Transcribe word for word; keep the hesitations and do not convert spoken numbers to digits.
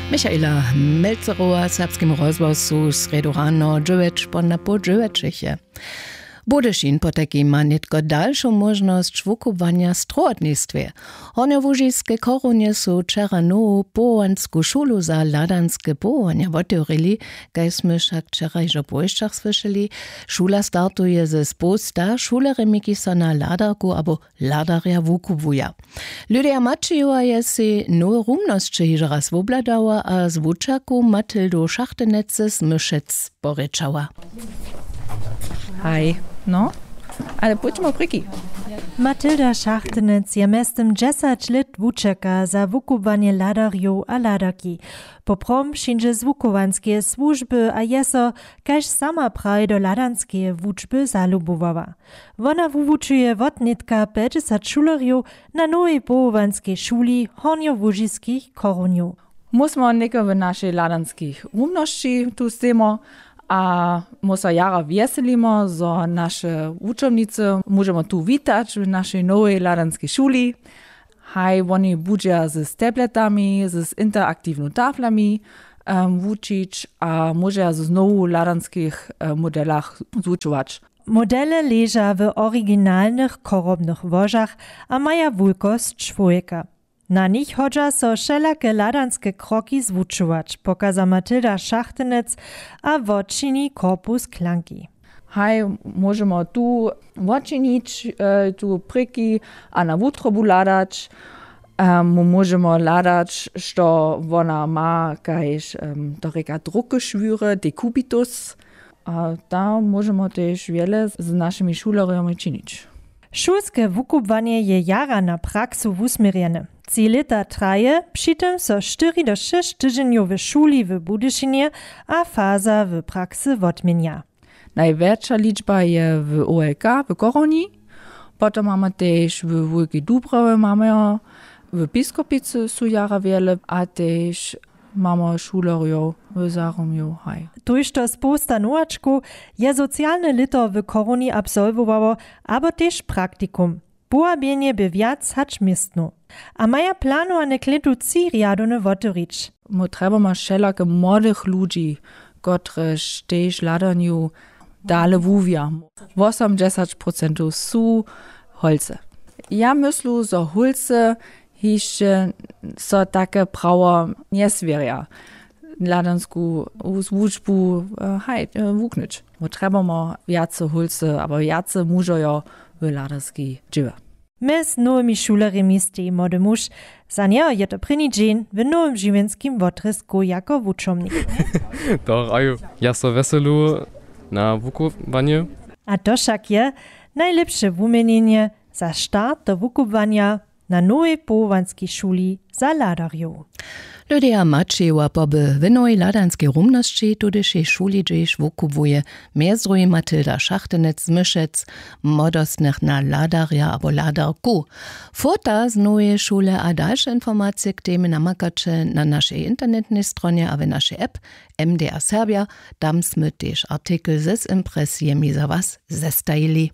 Michaela Melzerowa, serbskim rozwoju sredu rano dziewięć ponad po dziewięcicie. Budyšin poteki ma nitko dalszą możność wukowania strodnictwie. One wużiskie korunie su czeranu połansku szulu za ladanskie połania otworili, gajsmy však wczoraj o bojszczach słyszeli. Szula startuje ze sposta, szuleremiki so na ladarku abo ladarja wukowuja. Ludia Macijowa je si nowe rumnosće hižo raz wobladała, a z wučaku Matyldu Schachtenetze z Myszec poryczała. Hej, no, ale pójdźmy priki. Matylda Schachtenec je mestem dziesięć lat wučeka za wukowanie ladarjów a ladarki. Poprom všinže z wukowanskie służby a jeso, kaž sama praj do ladanskie wučby zalubowała. Wona wuwučuje wotnitka pięćdziesiąt šulerjów na nowej połowanskiej szuli hornio-wužiskich korunjów. Musimy neko w naszej ladanskich umności tu stemo, a musa jara wieselimo, że nasze uczownice możemy tu witać w naszej nowej ladanskiej szuli. Haj, oni budzia z tabletami, z interaktywnymi taflami um, wučić, a może z znowu ladanskich um, modelach zučować. Modele leża w oryginalnych korobnych wożach, a maja wulkost człowieka. Na nich chodza so wszelakie ladanskie kroki zwučować, pokaza Matylda Schachtenec a wodčini korpus klanki. Haj, możemy tu wodčinić, e, tu pryki, a na wutrobu ladać. Um, możemy ladać, što ona ma kajś um, doreka druckeschwüre, decubitus. A tam możemy też wiele z naszymi szulerjami czynić. Szulskie wukowanie je jara na praksu wusmierjene. Trzy lata traje, přitom so cztery do sześć tygodniów w szuli w Budyšinie a faza w praksy wotmienia. Największa liczba je w O L K w Koroni, potem mamy też w Wielkiej Dubrowie, mamy w Biskopicy su jara wiele, a też mamy szulerjów w Zaromiu. Tuż to sposta nowaczku je socjalne lito w Koroni absolwowało, aber też praktikum. Połabienie by wiac hać miestno. A maja planowane kletu trzy riadone wotorić. My trebamy wszelakie młodych ludzi, którzy też ladaniu dale wówia. osiemdziesiąt procent su holce. Ja myślę, że holce jeszcze so takie prawo nie zwieria. Ladansku zwuczbu hej, wuknąć. My trebamy wiace holce, aber wiace mużojo w ladanskiej dziewa. My z nowymi szulerami stej młody muž, za niego je to první dzień w nowym żywenskim wotrysku jako wučomnik. Doch, aju, ja so weselu na wukowanie. A to však je najlepsze wumienienie za start do wukowania na nowej połowanskiej szuli za ladarjów. Ludia Macijowa poby w nowej ladanskiej rumnosći tudyšej szuli dżeś wukowuje mezruje Matylda Schachtenec z Myszec, modostnych na ladarja abo ladarku. Fota z nowej szule a dalsze informacje k temi namakacze na naszej internetnej stronie a w naszej app M D R Serbia. Tam sme też artykel z impresjemi za was zestajili.